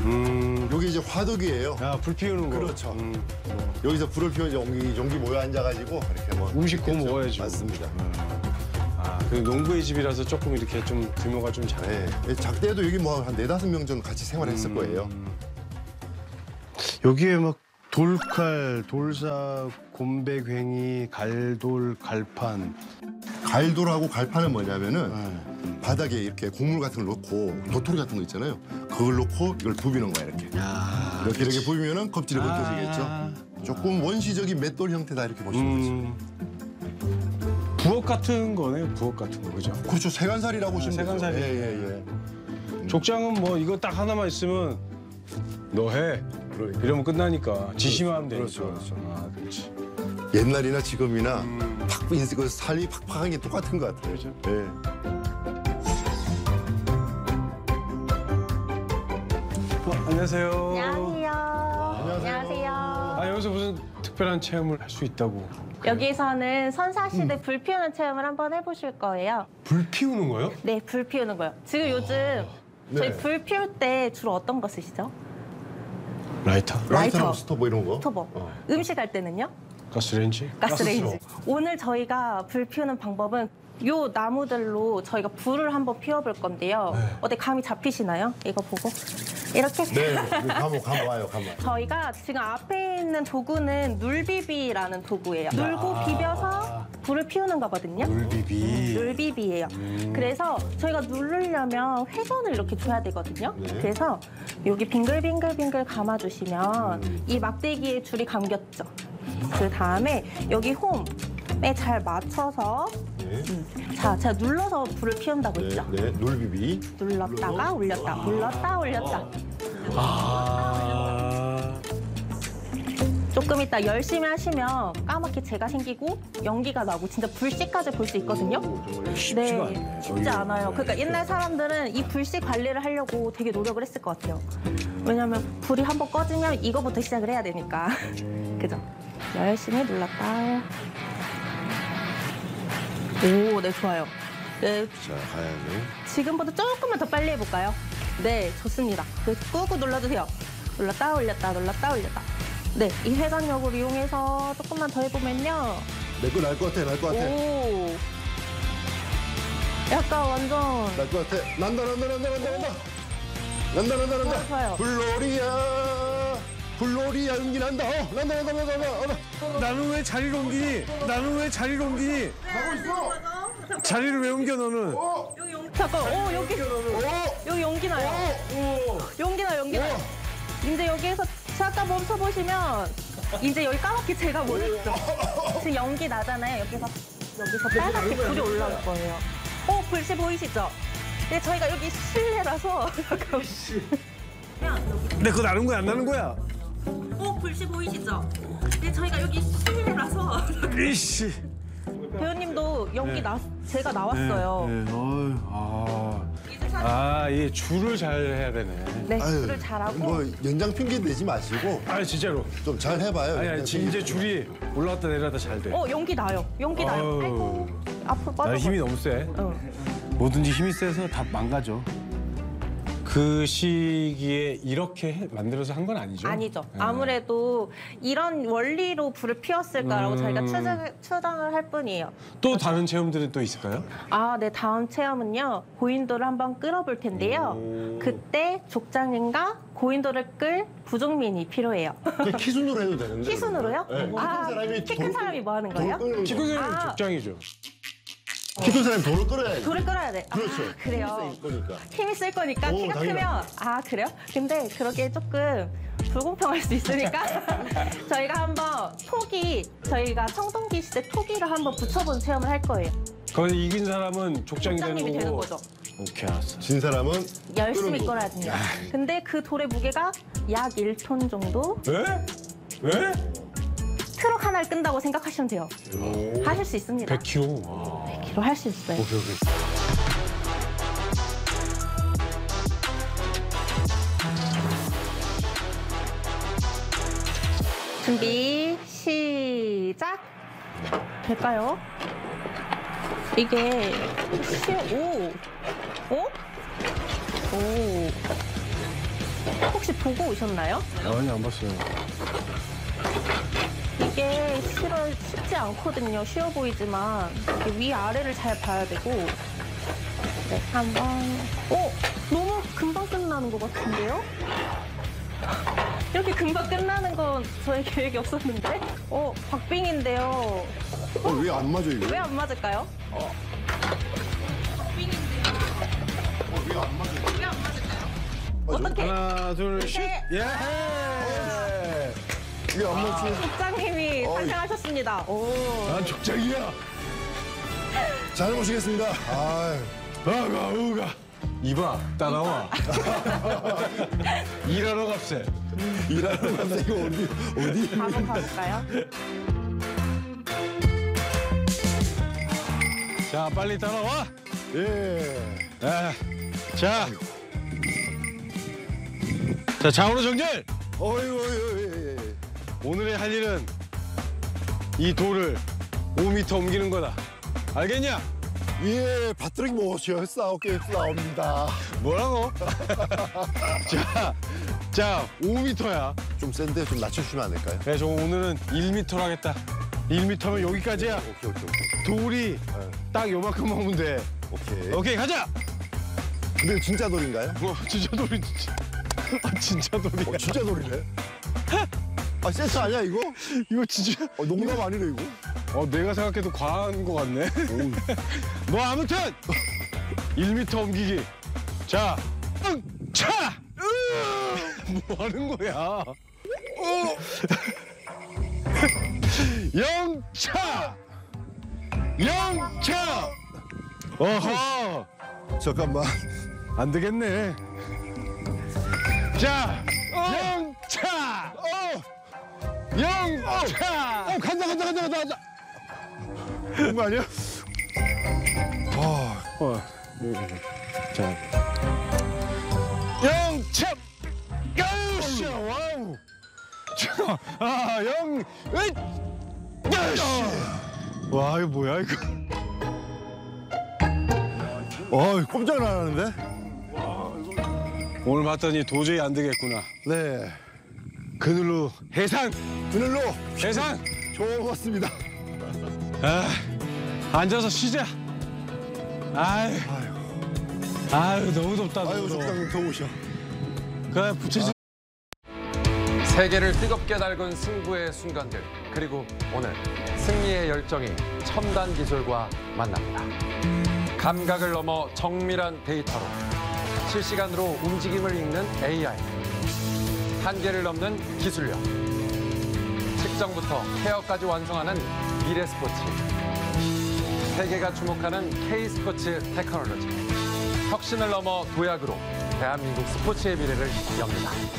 여기 이제 화덕이에요. 야, 불 피우는 거. 그렇죠. 여기서 불을 피워 이제 용기 모여 앉아가지고 이렇게 뭐 음식 구워 했겠죠. 먹어야지. 맞습니다. 아, 그 농부의 집이라서 조금 이렇게 좀 규모가 좀 작네. 네. 작대도 여기 뭐 한 4~5명 정도 같이 생활했을 거예요. 여기에 막 돌칼, 돌사, 곰배괭이, 갈돌, 갈판. 갈돌하고 갈판은 뭐냐면은 바닥에 이렇게 곡물 같은 걸 놓고 도토리 같은 거 있잖아요. 그걸 놓고 이걸 부비는 거야 이렇게. 이렇게 부비면은 껍질이 벗겨지겠죠. 조금 원시적인 맷돌 형태다 이렇게 보시면 되죠. 부엌 같은 거네요, 부엌 같은 거, 그죠? 그렇죠. 세간살이라고 보시면 되죠. 세간살이. 예. 족장은 뭐 이거 딱 하나만 있으면 너 해. 그러니까. 이러면 끝나니까 지시만 하면 되니까. 그렇죠. 아, 그렇지. 옛날이나 지금이나 그 살이 팍팍한 게 똑같은 것 같아요. 그렇죠. 예. 안녕하세요. 안녕하세요. 안녕하세요. 아, 여기서 무슨 특별한 체험을 할 수 있다고. 여기서는 선사시대 불 피우는 체험을 한번 해보실 거예요. 불 피우는 거요? 네, 불 피우는 거요. 지금 요즘 저희 네. 불 피울 때 주로 어떤 거 쓰시죠? 라이터, 라이터랑 스토브 이런 거. 스토버. 음식 할 때는요? 가스레인지. 가스레인지. 오늘 저희가 불 피우는 방법은 요 나무들로 저희가 불을 한번 피워볼 건데요. 어때 감이 잡히시나요? 이거 보고 이렇게. 네. 감 와요. 저희가 지금 앞에 있는 도구는 눌비비라는 도구예요. 눌고 비벼서 불을 피우는 거거든요. 물비비. 눌비비예요. 그래서 저희가 누르려면 회전을 이렇게 줘야 되거든요. 그래서 여기 빙글빙글빙글 감아주시면 이 막대기에 줄이 감겼죠. 그 다음에 여기 홈에 잘 맞춰서 자, 제가 눌러서 불을 피운다고 했죠. 네. 놀비비. 눌렀다가 올렸다, 눌렀다 올렸다. 조금 이따 열심히 하시면 까맣게 재가 생기고 연기가 나고 진짜 불씨까지 볼 수 있거든요. 쉽지가 않네. 쉽지 않아요. 그러니까 옛날 사람들은 이 불씨 관리를 하려고 되게 노력을 했을 것 같아요. 왜냐면 불이 한번 꺼지면 이거부터 시작을 해야 되니까. 그죠? 열심히 눌렀다. 오, 네, 좋아요. 네, 자, 가야 돼. 지금보다 조금만 더 빨리 해볼까요? 네, 좋습니다. 꾹꾹 눌러주세요. 눌렀다 올렸다 눌렀다 올렸다. 네, 이 회전력을 이용해서 조금만 더 해보면요. 내 거 날 것 같아. 오, 약간 완전 날 것 같아. 난다. 좋아요. 불놀이야 연기 난다. 난다. 나는 왜 자리를 옮기니? 가고 있어. 자리를 왜 옮겨 너는? 잠깐, 여기 연기 나요. 연기 나요. 이제 여기에서 잠깐 멈춰보시면 이제 여기 까맣게 제가 보였죠. 지금 연기 나잖아요. 여기서 빨갛게 불이 올라올 거예요. 불씨 보이시죠? 근데 저희가 여기 실내라서 잠깐. 내 거 나는 거야 안 나는 거야? 불씨 보이시죠? 근데 저희가 여기 실내라서 이씨. 배우님도 연기 제가 나왔어요. 이 줄을 잘 해야 되네. 네, 아유, 불을 잘하고. 뭐 연장 핑계 내지 마시고 진짜로. 좀 잘 해봐요. 아니 이제 줄이 올라갔다 내려갔다 잘 돼. 연기 나요. 연기 나요. 아유. 아이고, 앞으로 나 빠져. 힘이 너무 세. 응. 뭐든지 힘이 세서 다 망가져. 그 시기에 이렇게 만들어서 한 건 아니죠? 아니죠. 네. 아무래도 이런 원리로 불을 피웠을까라고 저희가 추정을 할 뿐이에요. 또 다른 체험들은 또 있을까요? 네, 다음 체험은요. 고인돌을 한번 끌어볼 텐데요. 그때 족장님과 고인돌을 끌 부족민이 필요해요. 키순으로 해도 되는데. 키순으로요? 네. 키 큰 사람이 뭐 하는 거예요? 기본적으로 족장이죠. 키 큰 사람이 돌을 끌어야지. 돌을 끌어야 돼. 그렇죠. 그래요. 그러니까. 힘이 쓸 거니까 오, 키가 당연하죠. 크면. 그래요? 근데 그러기에 조금 불공평할 수 있으니까 저희가 한번 저희가 청동기 시대 토기를 한번 붙여본 체험을 할 거예요. 거기서 이긴 사람은 족장이 족장님이 되는 되는 거고. 거죠. 오케이, 알았어. 진 사람은 열심히 끄는 거. 끌어야 됩니다. 근데 그 돌의 무게가 약 1톤 정도? 왜? 트럭 하나를 끈다고 생각하시면 돼요. 하실 수 있습니다. 100kg. 와. 100kg 할 수 있어요. 오케이. 준비, 시작! 될까요? 이게 오! 혹시 보고 오셨나요? 아니, 안 봤어요. 이게 쉽지 않거든요. 쉬워 보이지만 이게 위아래를 잘 봐야 되고. 네, 한번. 너무 금방 끝나는 것 같은데요? 이렇게 금방 끝나는 건 저의 계획이 없었는데? 박빙인데요. 왜 안 맞아 이거? 왜 안 맞을까요? 왜 안 맞아? 어떻게? 하나, 둘, 슛! 예! 왜 안 맞지? 국장님이 탄생하셨습니다. 난 족장이야! 잘 모시겠습니다. 아유. 우가! 이봐, 따라와. 일하러 갑세. 일하러 갔다 이거 어디? 한번 가볼까요? 자, 빨리 따라와! 예. 자, 좌우로 정렬! 어이. 오늘의 할 일은 이 돌을 5m 옮기는 거다. 알겠냐? 예, 바트릭 모셨사옵니다. 뭐라고? 자, 5m야. 좀 센데 좀 낮춰주시면 안 될까요? 그래, 저 오늘은 1m로 하겠다. 1m면 여기까지야. 오케이. 돌이 딱 요만큼 하면 돼. 오케이. 오케이, 가자! 근데 진짜 돌인가요? 진짜 돌이 진짜. 진짜 돌이야. 진짜 돌이네. 센스 아니야 이거? 이거 진짜. 농담 아니네 이거. 내가 생각해도 과한 거 같네. 뭐 아무튼 1m 옮기기. 자, 차! 뭐 하는 거야? 영차! 어허! 잠깐만. 안 되겠네. 자, 영차! 영차! 간다. 그런 거 아니야? 자, 영차! 가우샤! 와우! 자, 와, 이거 뭐야, 이거? 꼼짝 나는데? 오늘 봤더니 도저히 안 되겠구나. 네. 그늘로 해상! 그늘로 해상! 좋았습니다. 앉아서 쉬자. 아유, 너무 덥다. 아유, 너무 더워. 적당히 더우셔. 그래, 부채질. 세계를 뜨겁게 달군 승부의 순간들, 그리고 오늘 승리의 열정이 첨단 기술과 만납니다. 감각을 넘어 정밀한 데이터로 실시간으로 움직임을 읽는 AI, 한계를 넘는 기술력, 측정부터 케어까지 완성하는 미래 스포츠, 세계가 주목하는 K스포츠 테크놀로지, 혁신을 넘어 도약으로 대한민국 스포츠의 미래를 엽니다.